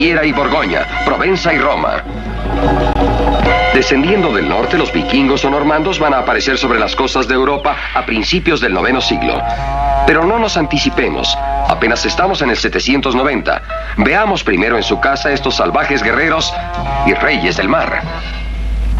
Baviera y Borgoña, Provenza y Roma. Descendiendo del norte, los vikingos o normandos van a aparecer sobre las costas de Europa a principios del 9º siglo. Pero no nos anticipemos. Apenas estamos en el 790. Veamos primero en su casa estos salvajes guerreros y reyes del mar.